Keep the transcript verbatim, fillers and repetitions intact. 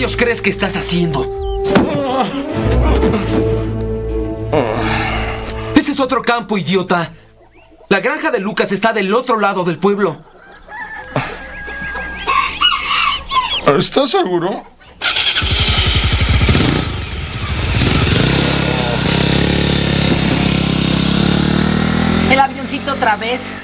demonios crees que estás haciendo? Ese es otro campo, idiota. La granja de Lucas está del otro lado del pueblo. ¿Estás seguro? El avioncito otra vez.